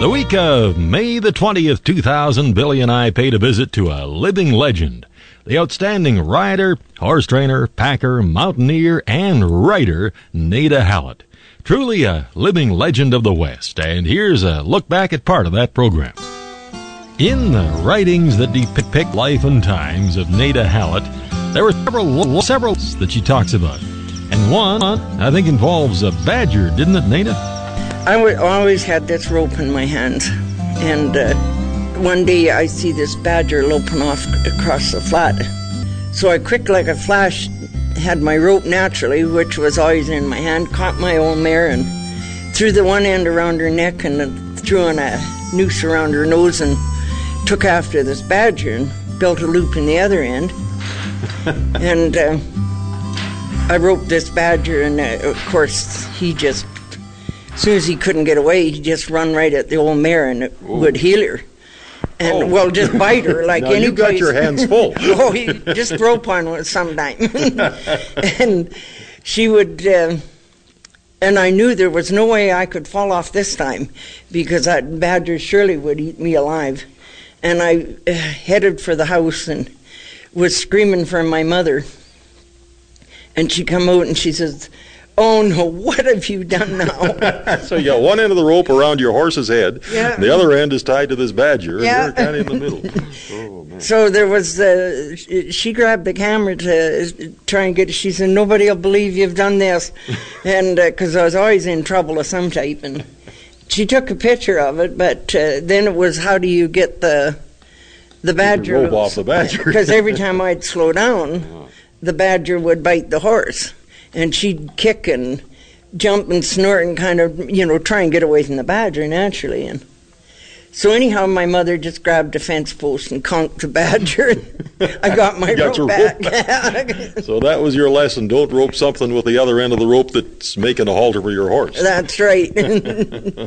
The week of May the 20th, 2000, Billy and I paid a visit to a living legend. The outstanding rider, horse trainer, packer, mountaineer, and writer, Nada Hallett. Truly a living legend of the West, and here's a look back at part of that program. In the writings that depict life and times of Nada Hallett, there were several that she talks about. And one, I think, involves a badger, didn't it, Nada? I always had this rope in my hands, and one day I see this badger loping off across the flat. So I quick like a flash had my rope naturally, which was always in my hand, caught my old mare and threw the one end around her neck and then threw on a noose around her nose and took after this badger and built a loop in the other end. And I roped this badger, and of course he just, as soon as he couldn't get away, he just run right at the old mare and it would heal her. And, well, just bite her like any you got your hands full. Oh, he just rope on her sometime. And she would, and I knew there was no way I could fall off this time because that badger surely would eat me alive. And I headed for the house and was screaming for my mother. And she come out and she says, "Oh no, what have you done now?" So you got one end of the rope around your horse's head, yeah. The other end is tied to this badger, yeah. And you're kind of in the middle. Oh, man. So there was, she grabbed the camera to try and get, she said, "Nobody will believe you've done this." And because I was always in trouble of some type. And she took a picture of it, but then it was, how do you get the badger rope off the badger. Because every time I'd slow down, the badger would bite the horse. And she'd kick and jump and snort and kind of, try and get away from the badger naturally. And so anyhow, my mother just grabbed a fence post and conked the badger. I got my rope back. So that was your lesson. Don't rope something with the other end of the rope that's making a halter for your horse. That's right.